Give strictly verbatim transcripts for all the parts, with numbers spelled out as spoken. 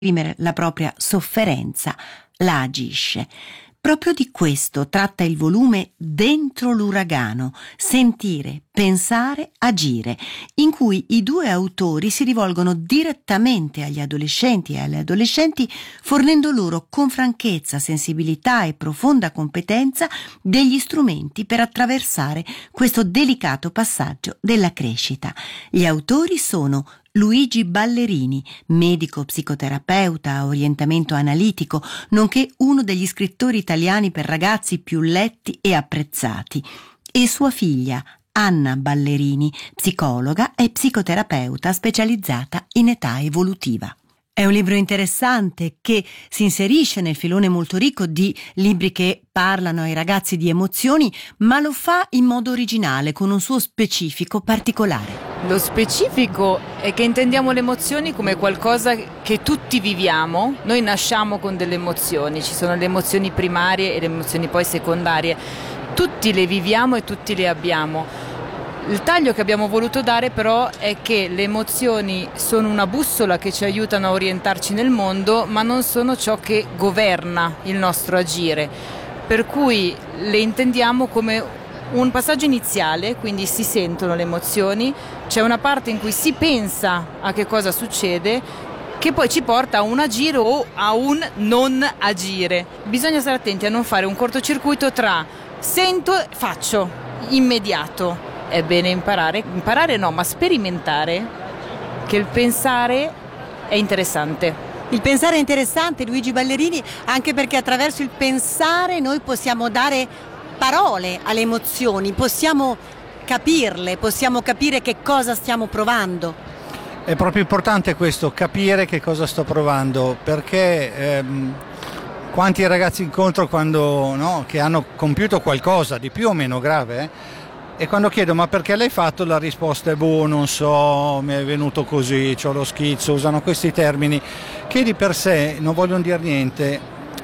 esprimere la propria sofferenza, la agisce. Proprio di questo tratta il volume Dentro l'uragano, sentire, pensare, agire, in cui i due autori si rivolgono direttamente agli adolescenti e alle adolescenti, fornendo loro con franchezza, sensibilità e profonda competenza degli strumenti per attraversare questo delicato passaggio della crescita. Gli autori sono Luigi Ballerini, medico psicoterapeuta a orientamento analitico, nonché uno degli scrittori italiani per ragazzi più letti e apprezzati, e sua figlia Anna Ballerini, psicologa e psicoterapeuta specializzata in età evolutiva. È un libro interessante che si inserisce nel filone molto ricco di libri che parlano ai ragazzi di emozioni, ma lo fa in modo originale, con un suo specifico particolare. Lo specifico è che intendiamo le emozioni come qualcosa che tutti viviamo. Noi nasciamo con delle emozioni, ci sono le emozioni primarie e le emozioni poi secondarie. Tutti le viviamo e tutti le abbiamo. Il taglio che abbiamo voluto dare però è che le emozioni sono una bussola che ci aiutano a orientarci nel mondo, ma non sono ciò che governa il nostro agire. Per cui le intendiamo come un passaggio iniziale, quindi si sentono le emozioni, c'è una parte in cui si pensa a che cosa succede, che poi ci porta a un agire o a un non agire. Bisogna stare attenti a non fare un cortocircuito tra sento e faccio, immediato. È bene imparare, imparare no, ma sperimentare che il pensare è interessante. Il pensare è interessante, Luigi Ballerini, anche perché attraverso il pensare noi possiamo dare parole alle emozioni, possiamo capirle, possiamo capire che cosa stiamo provando. È proprio importante questo, capire che cosa sto provando, perché ehm, quanti ragazzi incontro quando, no, che hanno compiuto qualcosa di più o meno grave, eh? E quando chiedo ma perché l'hai fatto, la risposta è boh, non so, mi è venuto così, c'ho lo schizzo, usano questi termini che di per sé non vogliono dire niente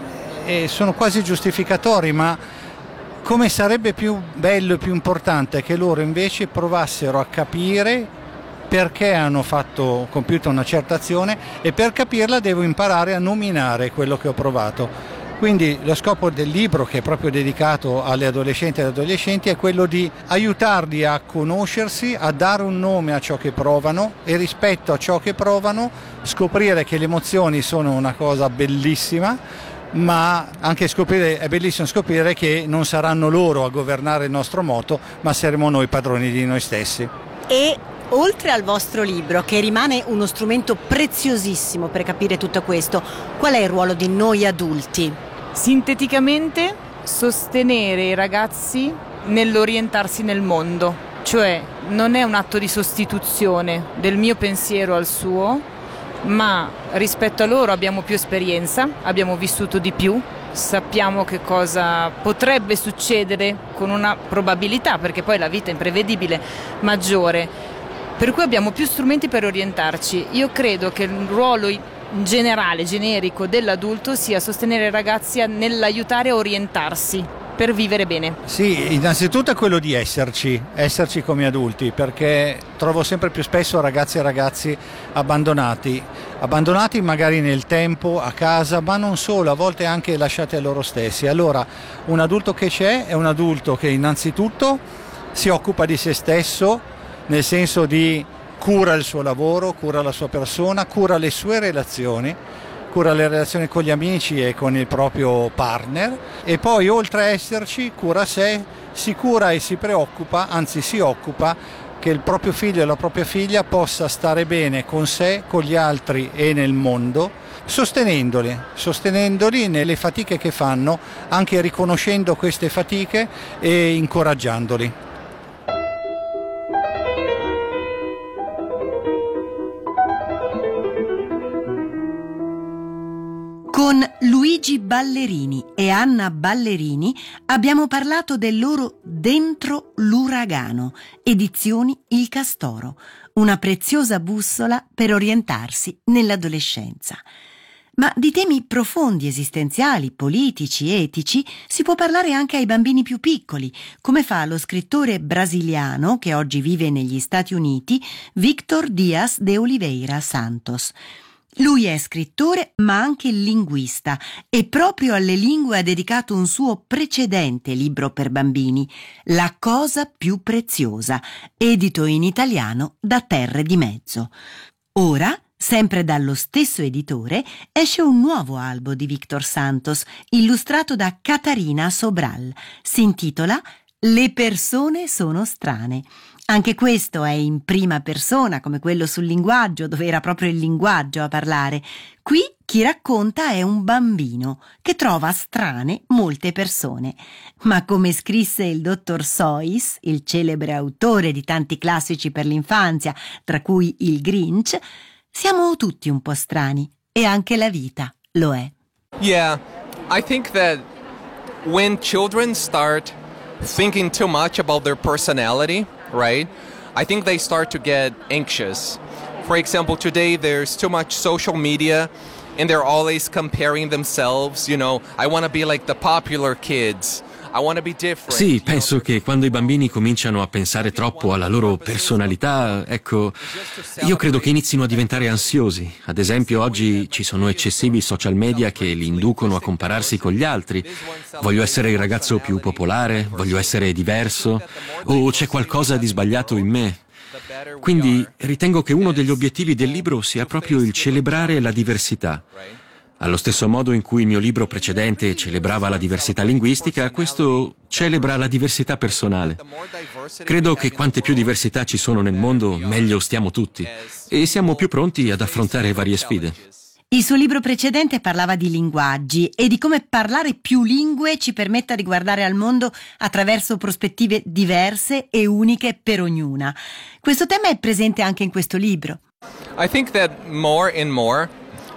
e sono quasi giustificatori, ma come sarebbe più bello e più importante che loro invece provassero a capire perché hanno fatto, compiuto una certa azione, e per capirla devo imparare a nominare quello che ho provato. Quindi lo scopo del libro, che è proprio dedicato alle adolescenti e agli adolescenti, è quello di aiutarli a conoscersi, a dare un nome a ciò che provano e rispetto a ciò che provano scoprire che le emozioni sono una cosa bellissima, ma anche scoprire, è bellissimo scoprire che non saranno loro a governare il nostro moto, ma saremo noi padroni di noi stessi. E oltre al vostro libro, che rimane uno strumento preziosissimo per capire tutto questo, qual è il ruolo di noi adulti? Sinteticamente, sostenere i ragazzi nell'orientarsi nel mondo, cioè non è un atto di sostituzione del mio pensiero al suo, ma rispetto a loro abbiamo più esperienza, abbiamo vissuto di più, sappiamo che cosa potrebbe succedere con una probabilità, perché poi la vita è imprevedibile, maggiore, per cui abbiamo più strumenti per orientarci. Io credo che il ruolo generale, generico dell'adulto sia sostenere i ragazzi nell'aiutare a orientarsi per vivere bene. Sì, innanzitutto è quello di esserci, esserci come adulti, perché trovo sempre più spesso ragazzi e ragazzi abbandonati, abbandonati magari nel tempo, a casa, ma non solo, a volte anche lasciati a loro stessi. Allora, un adulto che c'è è un adulto che innanzitutto si occupa di se stesso, nel senso di cura il suo lavoro, cura la sua persona, cura le sue relazioni, cura le relazioni con gli amici e con il proprio partner, e poi oltre a esserci cura sé, si cura e si preoccupa, anzi si occupa che il proprio figlio e la propria figlia possa stare bene con sé, con gli altri e nel mondo, sostenendoli, sostenendoli nelle fatiche che fanno, anche riconoscendo queste fatiche e incoraggiandoli. Con Luigi Ballerini e Anna Ballerini abbiamo parlato del loro Dentro l'uragano, edizioni Il Castoro, una preziosa bussola per orientarsi nell'adolescenza. Ma di temi profondi, esistenziali, politici, etici si può parlare anche ai bambini più piccoli, come fa lo scrittore brasiliano che oggi vive negli Stati Uniti, Victor Dias de Oliveira Santos. Lui è scrittore ma anche linguista e proprio alle lingue ha dedicato un suo precedente libro per bambini, La cosa più preziosa, edito in italiano da Terre di Mezzo. Ora, sempre dallo stesso editore, esce un nuovo albo di Víctor Santos, illustrato da Catarina Sobral. Si intitola Le persone sono strane. Anche questo è in prima persona, come quello sul linguaggio, dove era proprio il linguaggio a parlare. Qui chi racconta è un bambino che trova strane molte persone. Ma come scrisse il dottor Seuss, il celebre autore di tanti classici per l'infanzia, tra cui Il Grinch, siamo tutti un po' strani e anche la vita lo è. Yeah, I think that when children start thinking too much about their personality, right? I think they start to get anxious. For example, today there's too much social media and they're always comparing themselves, you know, I want to be like the popular kids. I want to be different. Sì, penso che quando i bambini cominciano a pensare troppo alla loro personalità, ecco, io credo che inizino a diventare ansiosi. Ad esempio, oggi ci sono eccessivi social media che li inducono a compararsi con gli altri. Voglio essere il ragazzo più popolare, voglio essere diverso, o c'è qualcosa di sbagliato in me. Quindi ritengo che uno degli obiettivi del libro sia proprio il celebrare la diversità. Allo stesso modo in cui il mio libro precedente celebrava la diversità linguistica, questo celebra la diversità personale. Credo che quante più diversità ci sono nel mondo, meglio stiamo tutti e siamo più pronti ad affrontare varie sfide. Il suo libro precedente parlava di linguaggi e di come parlare più lingue ci permetta di guardare al mondo attraverso prospettive diverse e uniche per ognuna. Questo tema è presente anche in questo libro. I think that more and more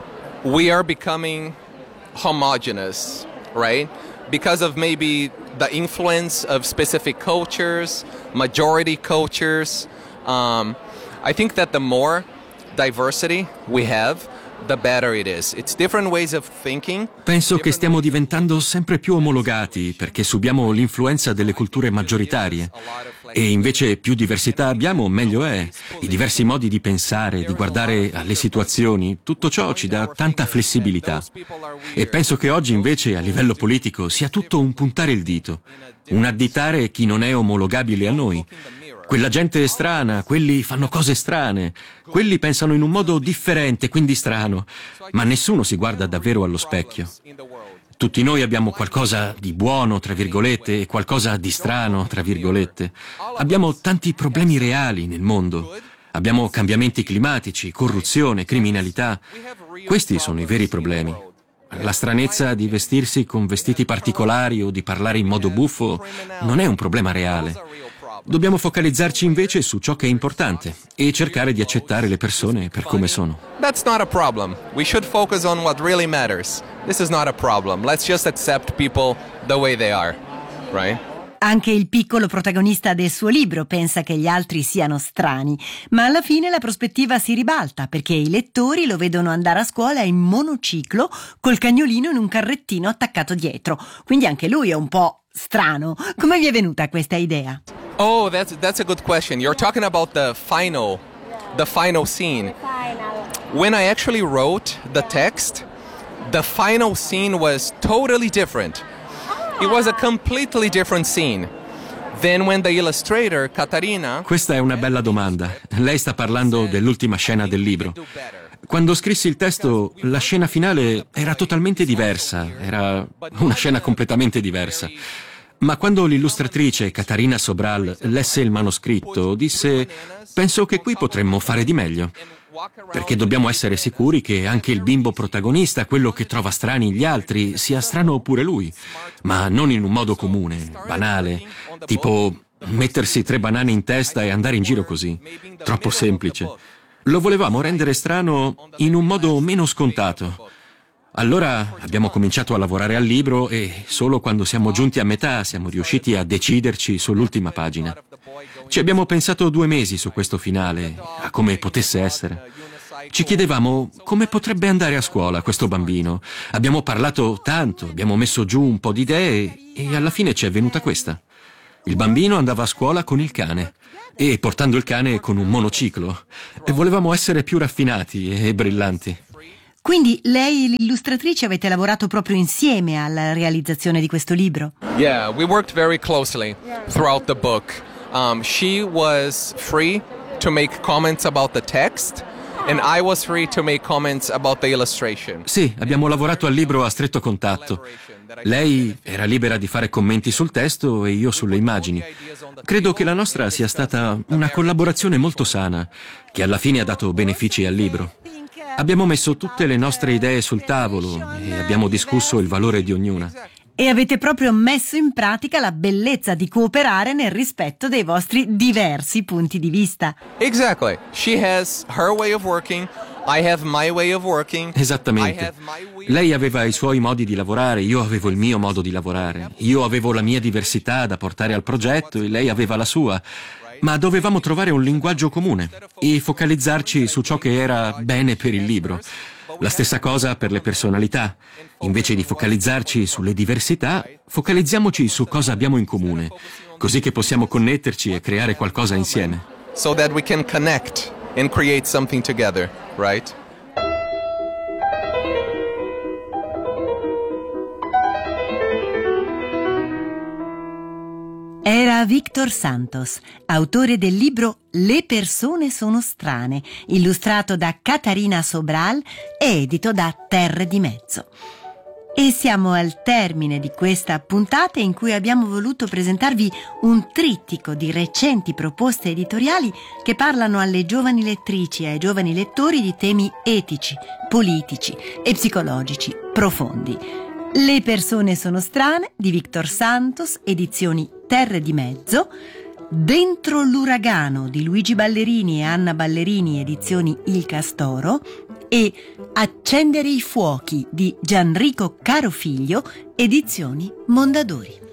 we are becoming homogeneous, right? Because of maybe the influence of specific cultures, majority cultures. Um, I think that the more diversity we have, the better it is. It's different ways of thinking. Penso che stiamo diventando sempre più omologati perché subiamo l'influenza delle culture maggioritarie. E invece più diversità abbiamo, meglio è. I diversi modi di pensare, di guardare alle situazioni, tutto ciò ci dà tanta flessibilità. E penso che oggi invece a livello politico sia tutto un puntare il dito, un additare chi non è omologabile a noi. Quella gente è strana, quelli fanno cose strane, quelli pensano in un modo differente, quindi strano, ma nessuno si guarda davvero allo specchio. Tutti noi abbiamo qualcosa di buono, tra virgolette, e qualcosa di strano, tra virgolette. Abbiamo tanti problemi reali nel mondo. Abbiamo cambiamenti climatici, corruzione, criminalità. Questi sono i veri problemi. La stranezza di vestirsi con vestiti particolari o di parlare in modo buffo non è un problema reale. Dobbiamo focalizzarci invece su ciò che è importante e cercare di accettare le persone per come sono. That's not a problem. We should focus on what really matters. This is not a problem. Let's just accept people the way they are, right? Anche il piccolo protagonista del suo libro pensa che gli altri siano strani, ma alla fine la prospettiva si ribalta perché i lettori lo vedono andare a scuola in monociclo col cagnolino in un carrettino attaccato dietro. Quindi anche lui è un po' strano. Come vi è venuta questa idea? Oh, that's that's a good question. You're talking about the final, the final scene. When I actually wrote the text, the final scene was totally different. It was a completely different scene. Then when the illustrator, Catarina... Questa è una bella domanda. Lei sta parlando dell'ultima scena del libro. Quando scrissi il testo, la scena finale era totalmente diversa. Era una scena completamente diversa. Ma quando l'illustratrice Catarina Sobral lesse il manoscritto, disse: penso che qui potremmo fare di meglio. Perché dobbiamo essere sicuri che anche il bimbo protagonista, quello che trova strani gli altri, sia strano pure lui. Ma non in un modo comune, banale, tipo mettersi tre banane in testa e andare in giro così. Troppo semplice. Lo volevamo rendere strano in un modo meno scontato. Allora abbiamo cominciato a lavorare al libro e solo quando siamo giunti a metà siamo riusciti a deciderci sull'ultima pagina. Ci abbiamo pensato due mesi su questo finale, a come potesse essere. Ci chiedevamo come potrebbe andare a scuola questo bambino. Abbiamo parlato tanto, abbiamo messo giù un po' di idee e alla fine ci è venuta questa. Il bambino andava a scuola con il cane e portando il cane con un monociclo. E volevamo essere più raffinati e brillanti. Quindi lei e l'illustratrice avete lavorato proprio insieme alla realizzazione di questo libro? Yeah, we worked very closely throughout the book. Um, she was free to make comments about the text and I was free to make comments about the illustration. Sì, abbiamo lavorato al libro a stretto contatto. Lei era libera di fare commenti sul testo e io sulle immagini. Credo che la nostra sia stata una collaborazione molto sana, che alla fine ha dato benefici al libro. Abbiamo messo tutte le nostre idee sul tavolo e abbiamo discusso il valore di ognuna. E avete proprio messo in pratica la bellezza di cooperare nel rispetto dei vostri diversi punti di vista. Exactly. She has her way of working, I have my way of working. Esattamente. Lei aveva i suoi modi di lavorare, io avevo il mio modo di lavorare. Io avevo la mia diversità da portare al progetto e lei aveva la sua. Ma dovevamo trovare un linguaggio comune e focalizzarci su ciò che era bene per il libro. La stessa cosa per le personalità. Invece di focalizzarci sulle diversità, focalizziamoci su cosa abbiamo in comune, così che possiamo connetterci e creare qualcosa insieme. So that we can connect and create something together, right? Era Víctor Santos, autore del libro Le persone sono strane, illustrato da Catarina Sobral e edito da Terre di Mezzo. E siamo al termine di questa puntata in cui abbiamo voluto presentarvi un trittico di recenti proposte editoriali che parlano alle giovani lettrici e ai giovani lettori di temi etici, politici e psicologici profondi. Le persone sono strane di Víctor Santos, edizioni Terre di Mezzo, Dentro l'uragano di Luigi Ballerini e Anna Ballerini, edizioni Il Castoro, e Accendere i fuochi di Gianrico Carofiglio, edizioni Mondadori.